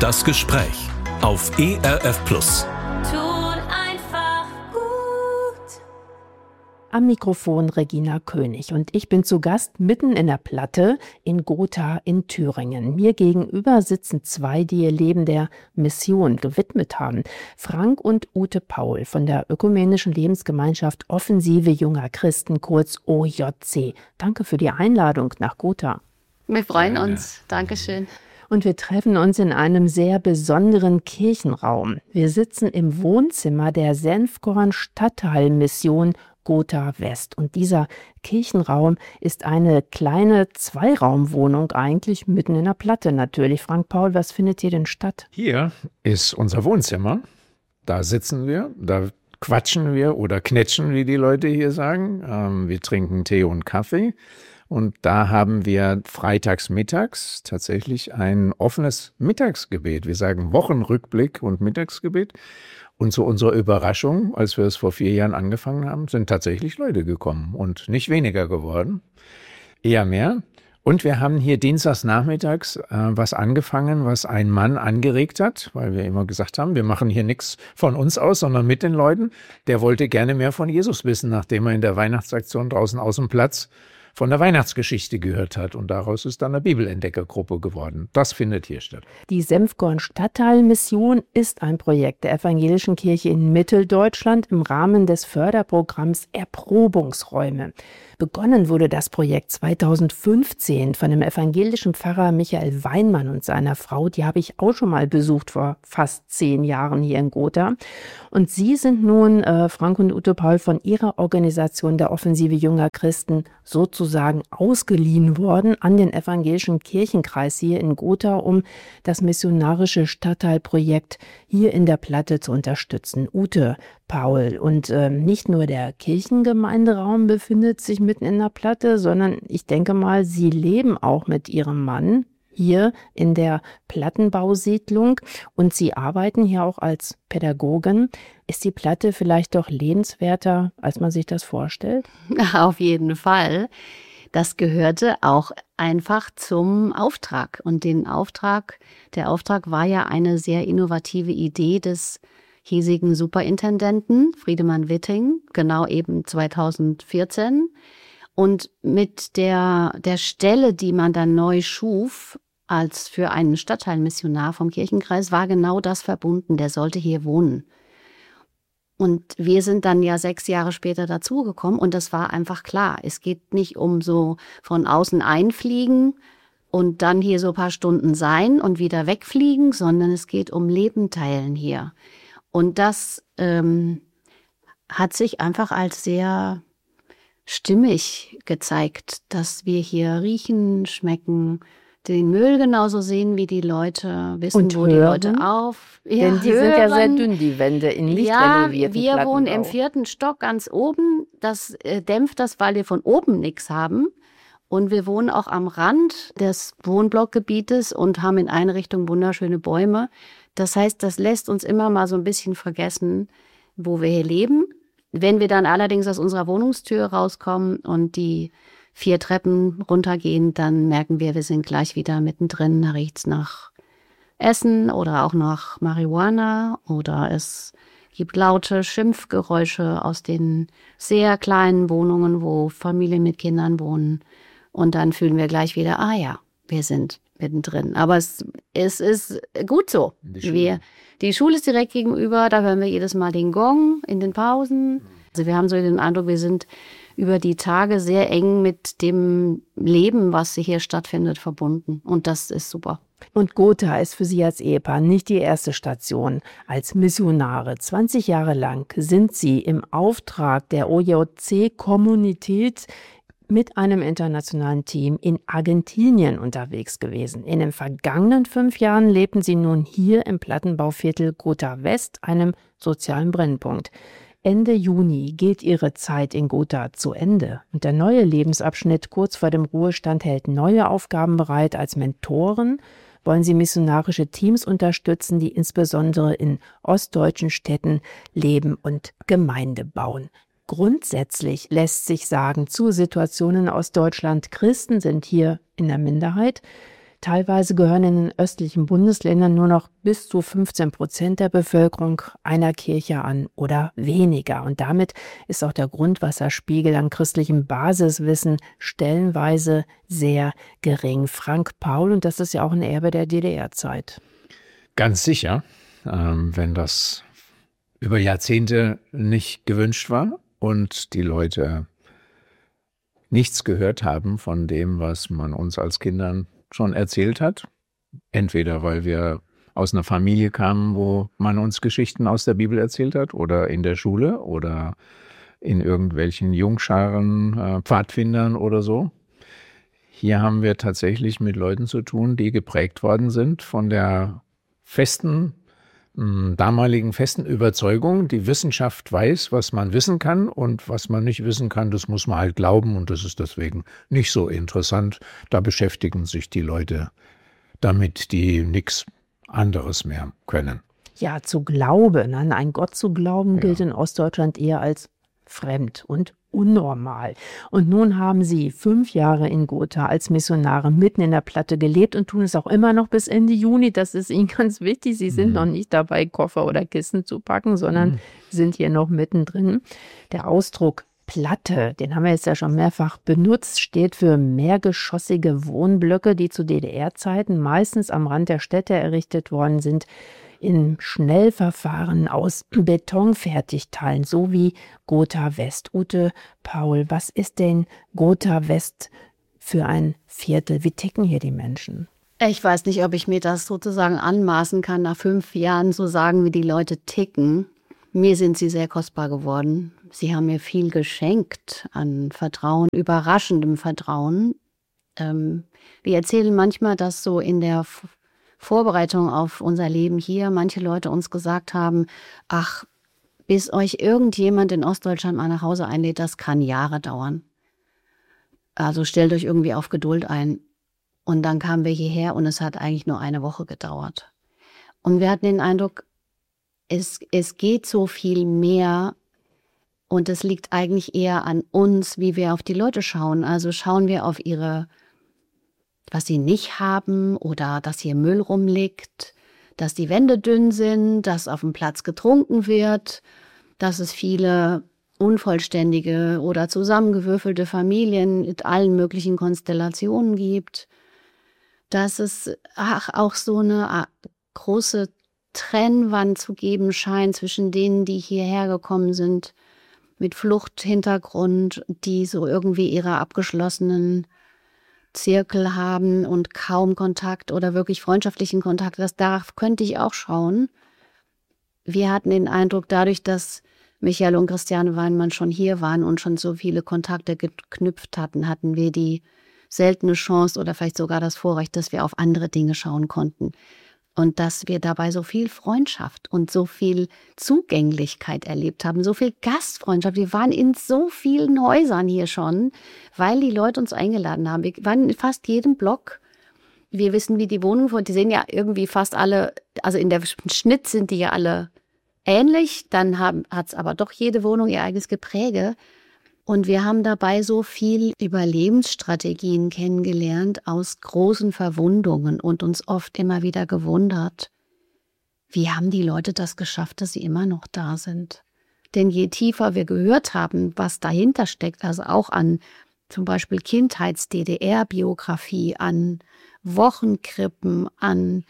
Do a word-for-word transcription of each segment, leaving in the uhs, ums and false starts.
Das Gespräch auf E R F Plus. Tut einfach gut. Am Mikrofon Regina König und ich bin zu Gast mitten in der Platte in Gotha in Thüringen. Mir gegenüber sitzen zwei, die ihr Leben der Mission gewidmet haben. Frank und Ute Paul von der Ökumenischen Lebensgemeinschaft Offensive Junger Christen, kurz O J C. Danke für die Einladung nach Gotha. Wir freuen uns. Dankeschön. Und wir treffen uns in einem sehr besonderen Kirchenraum. Wir sitzen im Wohnzimmer der Senfkorn-Stadtteilmission Gotha West. Und dieser Kirchenraum ist eine kleine Zweiraumwohnung, eigentlich mitten in der Platte natürlich. Frank Paul, was findet hier denn statt? Hier ist unser Wohnzimmer. Da sitzen wir, da quatschen wir oder knetschen, wie die Leute hier sagen. Ähm, wir trinken Tee und Kaffee. Und da haben wir freitags mittags tatsächlich ein offenes Mittagsgebet. Wir sagen Wochenrückblick und Mittagsgebet. Und zu unserer Überraschung, als wir es vor vier Jahren angefangen haben, sind tatsächlich Leute gekommen und nicht weniger geworden, eher mehr. Und wir haben hier dienstags nachmittags äh, was angefangen, was ein Mann angeregt hat, weil wir immer gesagt haben, wir machen hier nichts von uns aus, sondern mit den Leuten. Der wollte gerne mehr von Jesus wissen, nachdem er in der Weihnachtsaktion draußen aus dem Platz von der Weihnachtsgeschichte gehört hat. Und daraus ist dann eine Bibelentdeckergruppe geworden. Das findet hier statt. Die Senfkorn-Stadtteilmission ist ein Projekt der Evangelischen Kirche in Mitteldeutschland im Rahmen des Förderprogramms Erprobungsräume. Begonnen wurde das Projekt zweitausendfünfzehn von dem evangelischen Pfarrer Michael Weinmann und seiner Frau. Die habe ich auch schon mal besucht vor fast zehn Jahren hier in Gotha. Und sie sind nun, äh, Frank und Ute Paul, von ihrer Organisation der Offensive Junger Christen sozusagen ausgeliehen worden an den evangelischen Kirchenkreis hier in Gotha, um das missionarische Stadtteilprojekt hier in der Platte zu unterstützen. Ute, Paul, und äh, nicht nur der Kirchengemeinderaum befindet sich mitten in der Platte, sondern ich denke mal, Sie leben auch mit Ihrem Mann hier in der Plattenbausiedlung und Sie arbeiten hier auch als Pädagogin. Ist die Platte vielleicht doch lebenswerter, als man sich das vorstellt? Auf jeden Fall. Das gehörte auch einfach zum Auftrag. Und den Auftrag, der Auftrag war ja eine sehr innovative Idee des hiesigen Superintendenten Friedemann Witting, genau eben zweitausendvierzehn. Und mit der, der Stelle, die man dann neu schuf, als für einen Stadtteilmissionar vom Kirchenkreis, war genau das verbunden. Der sollte hier wohnen. Und wir sind dann ja sechs Jahre später dazugekommen und das war einfach klar. Es geht nicht um so von außen einfliegen und dann hier so ein paar Stunden sein und wieder wegfliegen, sondern es geht um Leben teilen hier. Und das ähm, hat sich einfach als sehr stimmig gezeigt, dass wir hier riechen, schmecken, den Müll genauso sehen wie die Leute, wissen, und wo hören, die Leute auf. Ja, denn die hören. sind ja sehr dünn, die Wände, in nicht ja, renovierten wir Plattenbau. wohnen im vierten Stock ganz oben. Das äh, dämpft das, weil wir von oben nichts haben. Und wir wohnen auch am Rand des Wohnblockgebietes und haben in eine Richtung wunderschöne Bäume. Das heißt, das lässt uns immer mal so ein bisschen vergessen, wo wir hier leben. Wenn wir dann allerdings aus unserer Wohnungstür rauskommen und die vier Treppen runtergehen, dann merken wir, wir sind gleich wieder mittendrin. Da riecht's nach Essen oder auch nach Marihuana oder es gibt laute Schimpfgeräusche aus den sehr kleinen Wohnungen, wo Familien mit Kindern wohnen. Und dann fühlen wir gleich wieder, ah ja, wir sind mittendrin. Aber es, es ist gut so. Die wir, die Schule ist direkt gegenüber, da hören wir jedes Mal den Gong in den Pausen. Also wir haben so den Eindruck, wir sind über die Tage sehr eng mit dem Leben, was hier stattfindet, verbunden. Und das ist super. Und Gotha ist für Sie als Ehepaar nicht die erste Station. Als Missionare zwanzig Jahre lang sind Sie im Auftrag der O J C-Kommunität mit einem internationalen Team in Argentinien unterwegs gewesen. In den vergangenen fünf Jahren lebten Sie nun hier im Plattenbauviertel Gotha West, einem sozialen Brennpunkt. Ende Juni geht Ihre Zeit in Gotha zu Ende. Und der neue Lebensabschnitt kurz vor dem Ruhestand hält neue Aufgaben bereit. Als Mentoren wollen Sie missionarische Teams unterstützen, die insbesondere in ostdeutschen Städten leben und Gemeinde bauen. Grundsätzlich lässt sich sagen, zu Situationen aus Deutschland, Christen sind hier in der Minderheit. Teilweise gehören in den östlichen Bundesländern nur noch bis zu fünfzehn Prozent der Bevölkerung einer Kirche an oder weniger. Und damit ist auch der Grundwasserspiegel an christlichem Basiswissen stellenweise sehr gering. Frank Paul, und das ist ja auch ein Erbe der D D R-Zeit. Ganz sicher, ähm, wenn das über Jahrzehnte nicht gewünscht war und die Leute nichts gehört haben von dem, was man uns als Kindern schon erzählt hat. Entweder weil wir aus einer Familie kamen, wo man uns Geschichten aus der Bibel erzählt hat, oder in der Schule oder in irgendwelchen Jungscharen, äh, Pfadfindern oder so. Hier haben wir tatsächlich mit Leuten zu tun, die geprägt worden sind von der festen damaligen festen Überzeugung, die Wissenschaft weiß, was man wissen kann, und was man nicht wissen kann, das muss man halt glauben, und das ist deswegen nicht so interessant. Da beschäftigen sich die Leute damit, die nichts anderes mehr können. Ja, zu glauben, an einen Gott zu glauben, gilt Ja. in Ostdeutschland eher als fremd und unnormal. Und nun haben Sie fünf Jahre in Gotha als Missionare mitten in der Platte gelebt und tun es auch immer noch bis Ende Juni. Das ist Ihnen ganz wichtig. Sie sind Mhm. noch nicht dabei, Koffer oder Kissen zu packen, sondern Mhm. sind hier noch mittendrin. Der Ausdruck Platte, den haben wir jetzt ja schon mehrfach benutzt, steht für mehrgeschossige Wohnblöcke, die zu D D R-Zeiten meistens am Rand der Städte errichtet worden sind, in Schnellverfahren aus Betonfertigteilen, so wie Gotha West. Ute Paul, was ist denn Gotha West für ein Viertel? Wie ticken hier die Menschen? Ich weiß nicht, ob ich mir das sozusagen anmaßen kann, nach fünf Jahren so sagen, wie die Leute ticken. Mir sind sie sehr kostbar geworden. Sie haben mir viel geschenkt an Vertrauen, überraschendem Vertrauen. Ähm, wir erzählen manchmal, dass so in der F- Vorbereitung auf unser Leben hier manche Leute uns gesagt haben, ach, bis euch irgendjemand in Ostdeutschland mal nach Hause einlädt, das kann Jahre dauern. Also stellt euch irgendwie auf Geduld ein. Und dann kamen wir hierher und es hat eigentlich nur eine Woche gedauert. Und wir hatten den Eindruck, es, es geht so viel mehr und es liegt eigentlich eher an uns, wie wir auf die Leute schauen. Also schauen wir auf ihre, was sie nicht haben oder dass hier Müll rumliegt, dass die Wände dünn sind, dass auf dem Platz getrunken wird, dass es viele unvollständige oder zusammengewürfelte Familien mit allen möglichen Konstellationen gibt, dass es ach, auch so eine große Trennwand zu geben scheint zwischen denen, die hierher gekommen sind mit Fluchthintergrund, die so irgendwie ihre abgeschlossenen Zirkel haben und kaum Kontakt oder wirklich freundschaftlichen Kontakt. Das, darauf könnte ich auch schauen. Wir hatten den Eindruck, dadurch, dass Michael und Christiane Weinmann schon hier waren und schon so viele Kontakte geknüpft hatten, hatten wir die seltene Chance oder vielleicht sogar das Vorrecht, dass wir auf andere Dinge schauen konnten. Und dass wir dabei so viel Freundschaft und so viel Zugänglichkeit erlebt haben, so viel Gastfreundschaft. Wir waren in so vielen Häusern hier schon, weil die Leute uns eingeladen haben. Wir waren in fast jedem Block. Wir wissen, wie die Wohnungen von, die sehen ja irgendwie fast alle, also in der Schnitt sind die ja alle ähnlich. Dann hat es aber doch jede Wohnung ihr eigenes Gepräge. Und wir haben dabei so viel Überlebensstrategien kennengelernt aus großen Verwundungen und uns oft immer wieder gewundert, wie haben die Leute das geschafft, dass sie immer noch da sind. Denn je tiefer wir gehört haben, was dahinter steckt, also auch an zum Beispiel Kindheits-D D R-Biografie, an Wochenkrippen, an,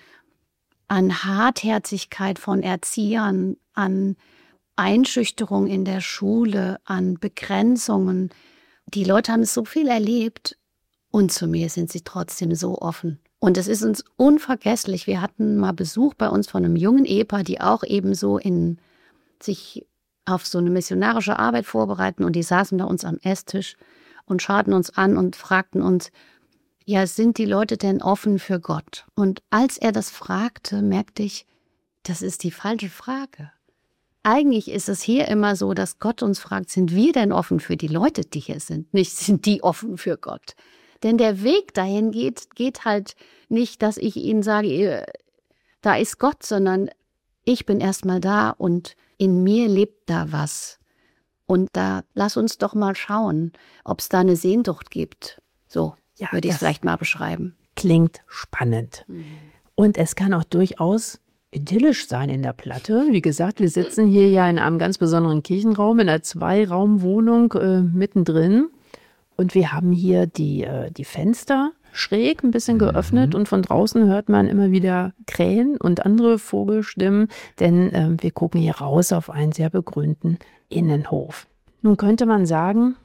an Hartherzigkeit von Erziehern, an Einschüchterung in der Schule, an Begrenzungen. Die Leute haben so viel erlebt und zu mir sind sie trotzdem so offen. Und es ist uns unvergesslich. Wir hatten mal Besuch bei uns von einem jungen Ehepaar, die auch eben so in sich auf so eine missionarische Arbeit vorbereiten, und die saßen bei uns am Esstisch und schauten uns an und fragten uns, ja, sind die Leute denn offen für Gott? Und als er das fragte, merkte ich, das ist die falsche Frage. Eigentlich ist es hier immer so, dass Gott uns fragt, sind wir denn offen für die Leute, die hier sind? Nicht, sind die offen für Gott? Denn der Weg dahin geht, geht halt nicht, dass ich ihnen sage, da ist Gott, sondern ich bin erstmal da und in mir lebt da was. Und da lass uns doch mal schauen, ob es da eine Sehnsucht gibt. So Ja, würde ich es das- vielleicht mal beschreiben. Klingt spannend. Mhm. Und es kann auch durchaus idyllisch sein in der Platte. Wie gesagt, wir sitzen hier ja in einem ganz besonderen Kirchenraum, in einer Zweiraumwohnung äh, mittendrin. Und wir haben hier die, äh, die Fenster schräg ein bisschen geöffnet mhm. und von draußen hört man immer wieder Krähen und andere Vogelstimmen, denn äh, wir gucken hier raus auf einen sehr begrünten Innenhof. Nun könnte man sagen,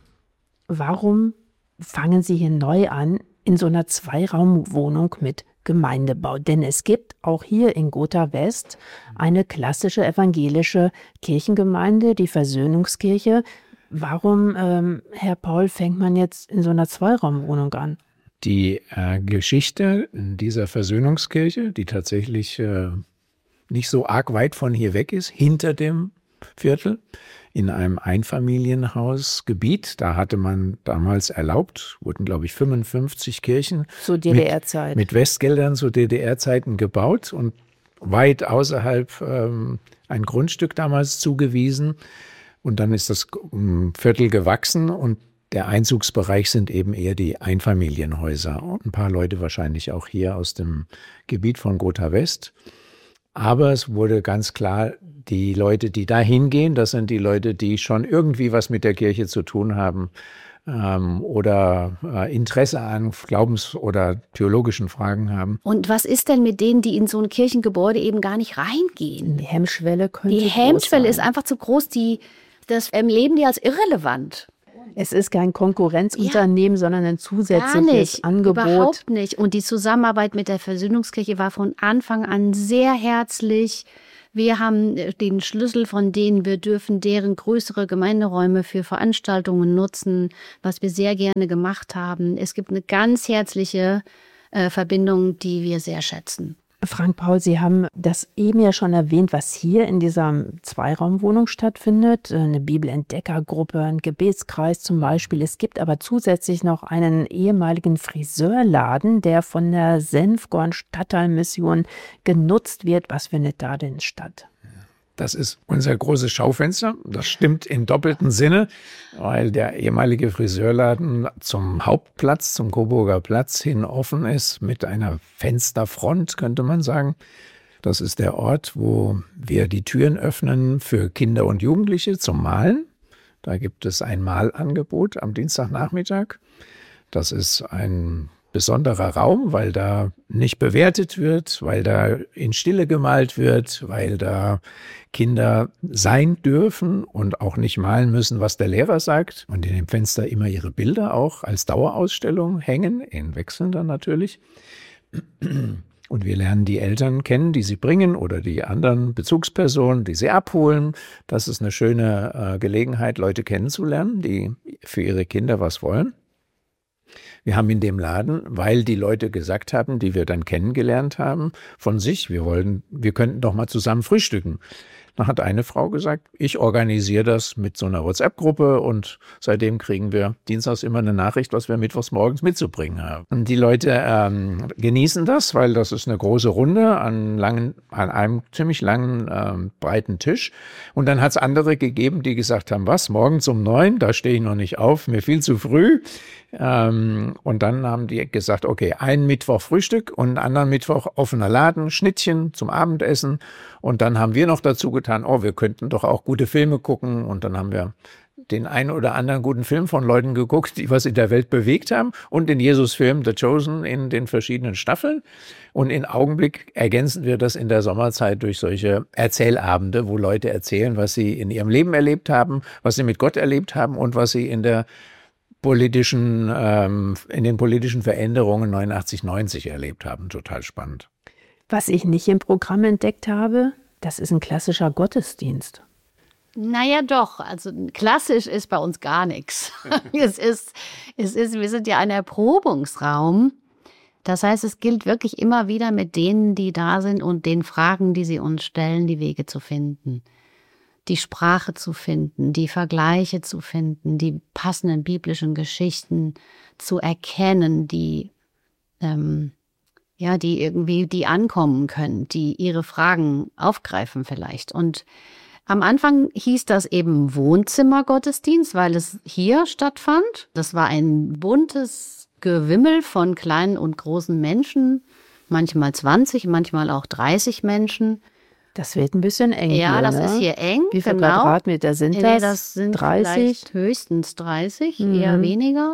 warum fangen Sie hier neu an in so einer Zweiraumwohnung mit Gemeindebau? Denn es gibt auch hier in Gotha West eine klassische evangelische Kirchengemeinde, die Versöhnungskirche. Warum, ähm, Herr Paul, fängt man jetzt in so einer Zweiraumwohnung an? Die äh, Geschichte dieser Versöhnungskirche, die tatsächlich äh, nicht so arg weit von hier weg ist, hinter dem Viertel, in einem Einfamilienhausgebiet. Da hatte man damals erlaubt, wurden, glaube ich, fünfundfünfzig Kirchen zur D D R-Zeit mit, mit Westgeldern zu D D R-Zeiten gebaut und weit außerhalb ähm, ein Grundstück damals zugewiesen. Und dann ist das Viertel gewachsen und der Einzugsbereich sind eben eher die Einfamilienhäuser und ein paar Leute wahrscheinlich auch hier aus dem Gebiet von Gotha West. Aber es wurde ganz klar, die Leute, die da hingehen, das sind die Leute, die schon irgendwie was mit der Kirche zu tun haben ähm, oder äh, Interesse an Glaubens- oder theologischen Fragen haben. Und was ist denn mit denen, die in so ein Kirchengebäude eben gar nicht reingehen? Die Hemmschwelle könnte Die Hemmschwelle ist einfach zu groß, die, das erleben die als irrelevant. Es ist kein Konkurrenzunternehmen, ja, sondern ein zusätzliches Gar nicht, Angebot. Überhaupt nicht. Und die Zusammenarbeit mit der Versöhnungskirche war von Anfang an sehr herzlich. Wir haben den Schlüssel von denen, wir dürfen deren größere Gemeinderäume für Veranstaltungen nutzen, was wir sehr gerne gemacht haben. Es gibt eine ganz herzliche äh, Verbindung, die wir sehr schätzen. Frank Paul, Sie haben das eben ja schon erwähnt, was hier in dieser Zweiraumwohnung stattfindet. Eine Bibelentdeckergruppe, ein Gebetskreis zum Beispiel. Es gibt aber zusätzlich noch einen ehemaligen Friseurladen, der von der Senfkorn-Stadtteilmission genutzt wird. Was findet da denn statt? Das ist unser großes Schaufenster. Das stimmt in doppeltem Sinne, weil der ehemalige Friseurladen zum Hauptplatz, zum Coburger Platz hin offen ist, mit einer Fensterfront, könnte man sagen. Das ist der Ort, wo wir die Türen öffnen für Kinder und Jugendliche zum Malen. Da gibt es ein Malangebot am Dienstagnachmittag. Das ist ein besonderer Raum, weil da nicht bewertet wird, weil da in Stille gemalt wird, weil da Kinder sein dürfen und auch nicht malen müssen, was der Lehrer sagt. Und in dem Fenster immer ihre Bilder auch als Dauerausstellung hängen, in Wechseln dann natürlich. Und wir lernen die Eltern kennen, die sie bringen oder die anderen Bezugspersonen, die sie abholen. Das ist eine schöne äh, Gelegenheit, Leute kennenzulernen, die für ihre Kinder was wollen. Wir haben in dem Laden, weil die Leute gesagt haben, die wir dann kennengelernt haben, von sich, wir wollen, wir könnten doch mal zusammen frühstücken. Dann hat eine Frau gesagt, ich organisiere das mit so einer WhatsApp-Gruppe und seitdem kriegen wir dienstags immer eine Nachricht, was wir mittwochs morgens mitzubringen haben. Und die Leute ähm, genießen das, weil das ist eine große Runde an, langen, an einem ziemlich langen, ähm, breiten Tisch. Und dann hat es andere gegeben, die gesagt haben, was, morgens um neun, da stehe ich noch nicht auf, mir viel zu früh. Ähm, und dann haben die gesagt, okay, einen Mittwoch Frühstück und einen anderen Mittwoch offener Laden, Schnittchen zum Abendessen. Und dann haben wir noch dazu getan, oh, wir könnten doch auch gute Filme gucken. Und dann haben wir den einen oder anderen guten Film von Leuten geguckt, die was in der Welt bewegt haben. Und den Jesus-Film The Chosen in den verschiedenen Staffeln. Und im Augenblick ergänzen wir das in der Sommerzeit durch solche Erzählabende, wo Leute erzählen, was sie in ihrem Leben erlebt haben, was sie mit Gott erlebt haben und was sie in der politischen, ähm, in den politischen Veränderungen neunundachtzig, neunzig erlebt haben. Total spannend. Was ich nicht im Programm entdeckt habe, das ist ein klassischer Gottesdienst. Naja, doch. Also klassisch ist bei uns gar nichts. es ist, es ist, wir sind ja ein Erprobungsraum. Das heißt, es gilt wirklich immer wieder mit denen, die da sind und den Fragen, die sie uns stellen, die Wege zu finden. Die Sprache zu finden, die Vergleiche zu finden, die passenden biblischen Geschichten zu erkennen, die, ähm, ja, die irgendwie, die ankommen können, die ihre Fragen aufgreifen vielleicht. Und am Anfang hieß das eben Wohnzimmergottesdienst, weil es hier stattfand. Das war ein buntes Gewimmel von kleinen und großen Menschen, manchmal zwanzig, manchmal auch dreißig Menschen. Das wird ein bisschen eng Ja, hier, das ne? ist hier eng. Wie viele genau. Quadratmeter sind das? Nee, das sind dreißig? vielleicht höchstens dreißig, Mhm. eher weniger.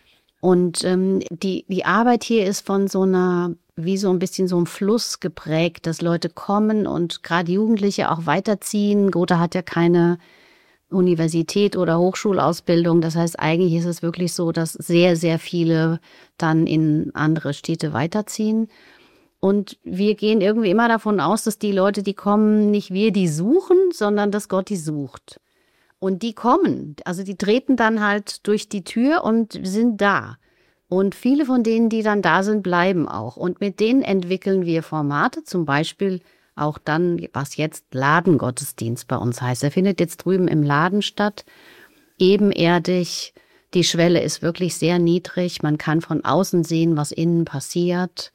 Und ähm, die, die Arbeit hier ist von so einer, wie so ein bisschen so ein Fluss geprägt, dass Leute kommen und gerade Jugendliche auch weiterziehen. Gotha hat ja keine Universität oder Hochschulausbildung. Das heißt, eigentlich ist es wirklich so, dass sehr, sehr viele dann in andere Städte weiterziehen. Und wir gehen irgendwie immer davon aus, dass die Leute, die kommen, nicht wir die suchen, sondern dass Gott die sucht. Und die kommen, also die treten dann halt durch die Tür und sind da. Und viele von denen, die dann da sind, bleiben auch. Und mit denen entwickeln wir Formate, zum Beispiel auch dann, was jetzt Ladengottesdienst bei uns heißt. Er findet jetzt drüben im Laden statt, ebenerdig. Die Schwelle ist wirklich sehr niedrig. Man kann von außen sehen, was innen passiert.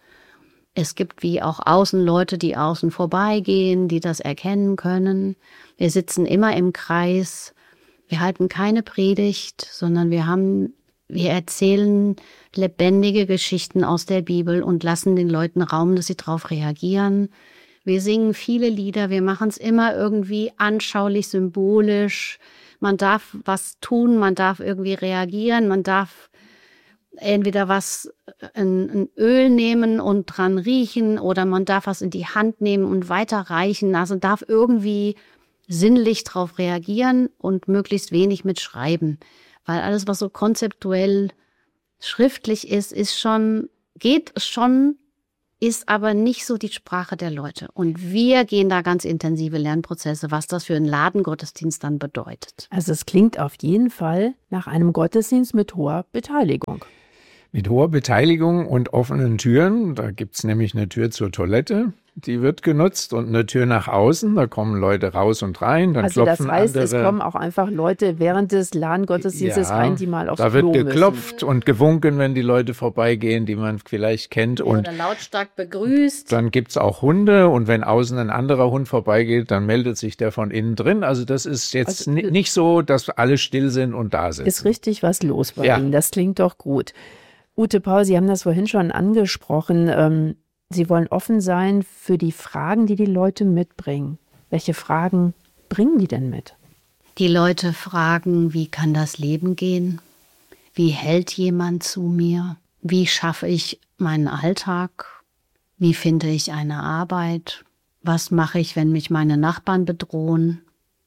Es gibt wie auch Außenleute, die außen vorbeigehen, die das erkennen können. Wir sitzen immer im Kreis. Wir halten keine Predigt, sondern wir haben, wir erzählen lebendige Geschichten aus der Bibel und lassen den Leuten Raum, dass sie darauf reagieren. Wir singen viele Lieder. Wir machen es immer irgendwie anschaulich, symbolisch. Man darf was tun, man darf irgendwie reagieren, man darf entweder was, ein, ein Öl nehmen und dran riechen oder man darf was in die Hand nehmen und weiterreichen. Also darf irgendwie sinnlich darauf reagieren und möglichst wenig mit schreiben. Weil alles, was so konzeptuell schriftlich ist, ist schon, geht schon, ist aber nicht so die Sprache der Leute. Und wir gehen da ganz intensive Lernprozesse, was das für einen Ladengottesdienst dann bedeutet. Also es klingt auf jeden Fall nach einem Gottesdienst mit hoher Beteiligung. Mit hoher Beteiligung und offenen Türen. Da gibt es nämlich eine Tür zur Toilette, die wird genutzt, und eine Tür nach außen. Da kommen Leute raus und rein. Dann Also das klopfen heißt, andere. es kommen auch einfach Leute während des Ladengottesdienstes Ja, rein, die mal aufs da Klo wird geklopft müssen. und gewunken, wenn die Leute vorbeigehen, die man vielleicht kennt. Und Oder lautstark begrüßt. dann gibt es auch Hunde, und wenn außen ein anderer Hund vorbeigeht, dann meldet sich der von innen drin. Also das ist jetzt Also, ni- nicht so, dass alle still sind und da sitzen. Ist richtig was los bei Ja. Ihnen. Das klingt doch gut. Ute Paul, Sie haben das vorhin schon angesprochen. Ähm, Sie wollen offen sein für die Fragen, die die Leute mitbringen. Welche Fragen bringen die denn mit? Die Leute fragen, wie kann das Leben gehen? Wie hält jemand zu mir? Wie schaffe ich meinen Alltag? Wie finde ich eine Arbeit? Was mache ich, wenn mich meine Nachbarn bedrohen?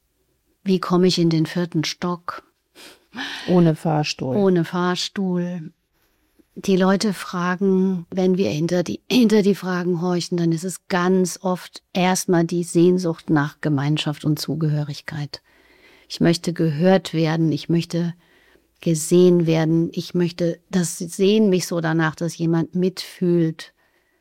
Wie komme ich in den vierten Stock? Ohne Fahrstuhl. Ohne Fahrstuhl. Die Leute fragen, wenn wir hinter die, hinter die Fragen horchen, dann ist es ganz oft erstmal die Sehnsucht nach Gemeinschaft und Zugehörigkeit. Ich möchte gehört werden, ich möchte gesehen werden, ich möchte, das sehen mich so danach, dass jemand mitfühlt,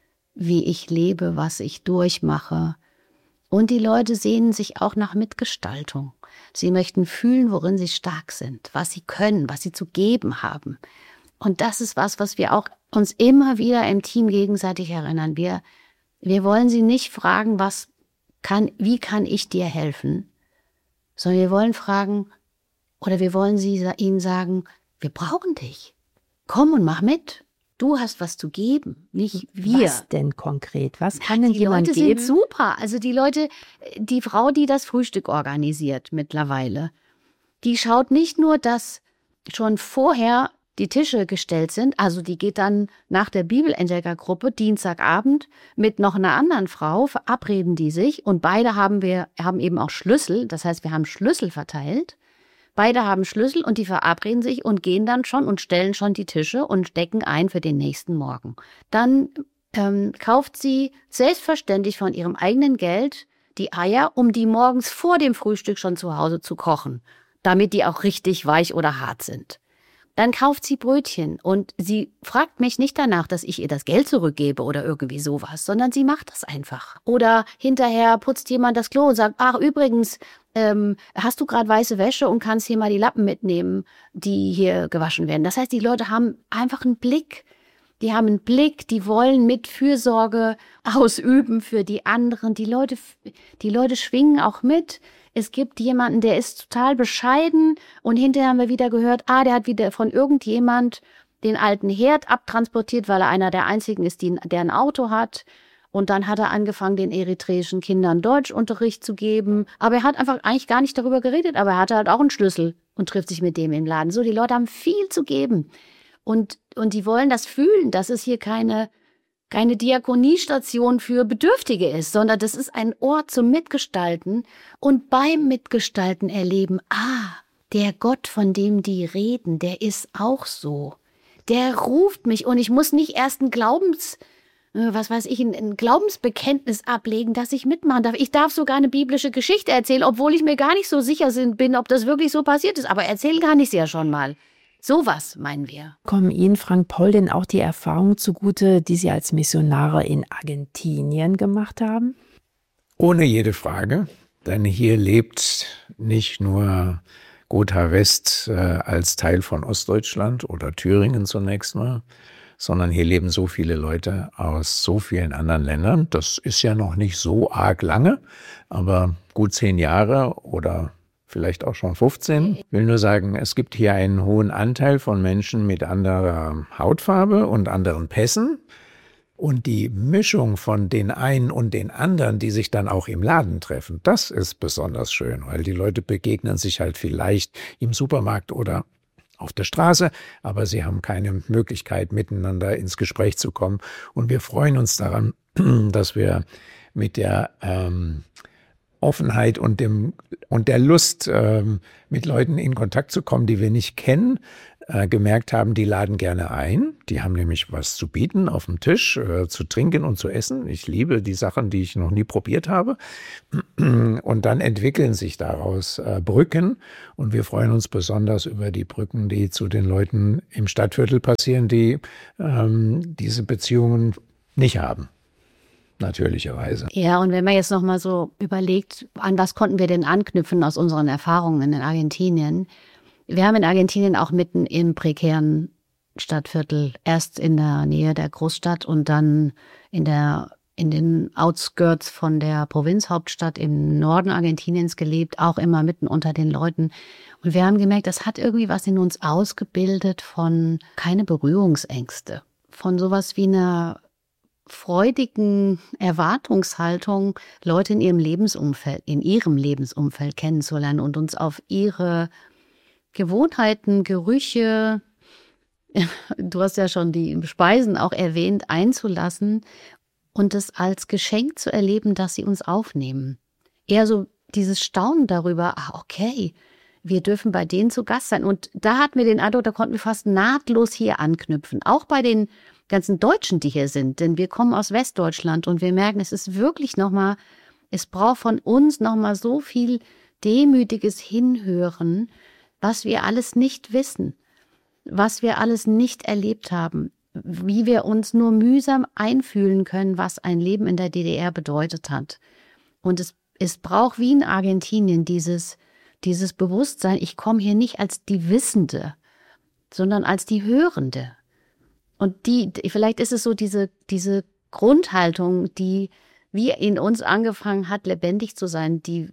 wie ich lebe, was ich durchmache. Und die Leute sehnen sich auch nach Mitgestaltung. Sie möchten fühlen, worin sie stark sind, was sie können, was sie zu geben haben. Und das ist was, was wir auch uns immer wieder im Team gegenseitig erinnern. Wir, wir wollen sie nicht fragen, was kann, wie kann ich dir helfen, sondern wir wollen fragen, oder wir wollen sie, ihnen sagen, wir brauchen dich. Komm und mach mit. Du hast was zu geben, nicht wir. Was denn konkret? Was kann denn Die jemand Leute geben? sind super. Also die Leute, die Frau, die das Frühstück organisiert mittlerweile, die schaut nicht nur, dass schon vorher die Tische gestellt sind, also die geht dann nach der Bibelentdeckergruppe Dienstagabend mit noch einer anderen Frau, verabreden die sich, und beide haben wir haben eben auch Schlüssel, das heißt, wir haben Schlüssel verteilt. Beide haben Schlüssel und die verabreden sich und gehen dann schon und stellen schon die Tische und decken ein für den nächsten Morgen. Dann ähm, kauft sie selbstverständlich von ihrem eigenen Geld die Eier, um die morgens vor dem Frühstück schon zu Hause zu kochen, damit die auch richtig weich oder hart sind. Dann kauft sie Brötchen und sie fragt mich nicht danach, dass ich ihr das Geld zurückgebe oder irgendwie sowas, sondern sie macht das einfach. Oder hinterher putzt jemand das Klo und sagt, ach übrigens, ähm, hast du gerade weiße Wäsche und kannst hier mal die Lappen mitnehmen, die hier gewaschen werden. Das heißt, die Leute haben einfach einen Blick. Die haben einen Blick, die wollen mit Fürsorge ausüben für die anderen. Die Leute, die Leute schwingen auch mit. Es gibt jemanden, der ist total bescheiden, und hinterher haben wir wieder gehört, ah, der hat wieder von irgendjemand den alten Herd abtransportiert, weil er einer der einzigen ist, die, der ein Auto hat. Und dann hat er angefangen, den eritreischen Kindern Deutschunterricht zu geben. Aber er hat einfach eigentlich gar nicht darüber geredet, aber er hatte halt auch einen Schlüssel und trifft sich mit dem im Laden. So, die Leute haben viel zu geben. Und, und die wollen das fühlen, dass es hier keine, keine Diakoniestation für Bedürftige ist, sondern das ist ein Ort zum Mitgestalten und beim Mitgestalten erleben, ah, der Gott, von dem die reden, der ist auch so. Der ruft mich und ich muss nicht erst ein Glaubens... was weiß ich, ein, ein Glaubensbekenntnis ablegen, dass ich mitmachen darf. Ich darf sogar eine biblische Geschichte erzählen, obwohl ich mir gar nicht so sicher bin, ob das wirklich so passiert ist. Aber erzählen kann ich es ja schon mal. Sowas meinen wir. Kommen Ihnen, Frank Paul, denn auch die Erfahrungen zugute, die Sie als Missionare in Argentinien gemacht haben? Ohne jede Frage, denn hier lebt nicht nur Gotha West äh, als Teil von Ostdeutschland oder Thüringen zunächst mal, sondern hier leben so viele Leute aus so vielen anderen Ländern. Das ist ja noch nicht so arg lange, aber gut zehn Jahre oder vielleicht auch schon fünfzehn. Ich will nur sagen, es gibt hier einen hohen Anteil von Menschen mit anderer Hautfarbe und anderen Pässen. Und die Mischung von den einen und den anderen, die sich dann auch im Laden treffen, das ist besonders schön, weil die Leute begegnen sich halt vielleicht im Supermarkt oder auf der Straße, aber sie haben keine Möglichkeit, miteinander ins Gespräch zu kommen. Und wir freuen uns daran, dass wir mit der ähm, Offenheit und dem und der Lust, ähm, mit Leuten in Kontakt zu kommen, die wir nicht kennen, äh, gemerkt haben, die laden gerne ein. Die haben nämlich was zu bieten auf dem Tisch, äh, zu trinken und zu essen. Ich liebe die Sachen, die ich noch nie probiert habe. Und dann entwickeln sich daraus äh, Brücken. Und wir freuen uns besonders über die Brücken, die zu den Leuten im Stadtviertel passieren, die ähm, diese Beziehungen nicht haben. Natürlicherweise. Ja, und wenn man jetzt noch mal so überlegt, an was konnten wir denn anknüpfen aus unseren Erfahrungen in Argentinien? Wir haben in Argentinien auch mitten im prekären Stadtviertel, erst in der Nähe der Großstadt und dann in der in den Outskirts von der Provinzhauptstadt im Norden Argentiniens gelebt, auch immer mitten unter den Leuten. Und wir haben gemerkt, das hat irgendwie was in uns ausgebildet von keine Berührungsängste, von sowas wie einer freudigen Erwartungshaltung, Leute in ihrem Lebensumfeld, in ihrem Lebensumfeld kennenzulernen und uns auf ihre Gewohnheiten, Gerüche, du hast ja schon die Speisen auch erwähnt, einzulassen und es als Geschenk zu erleben, dass sie uns aufnehmen. Eher so dieses Staunen darüber, ah, okay, wir dürfen bei denen zu Gast sein. Und da hatten wir den Eindruck, da konnten wir fast nahtlos hier anknüpfen. Auch bei den ganzen Deutschen, die hier sind, denn wir kommen aus Westdeutschland und wir merken, es ist wirklich nochmal, es braucht von uns nochmal so viel demütiges Hinhören, was wir alles nicht wissen, was wir alles nicht erlebt haben, wie wir uns nur mühsam einfühlen können, was ein Leben in der D D R bedeutet hat. Und es, es braucht wie in Argentinien dieses, dieses Bewusstsein, ich komme hier nicht als die Wissende, sondern als die Hörende. Und die, vielleicht ist es so diese, diese Grundhaltung, die wie in uns angefangen hat, lebendig zu sein, die,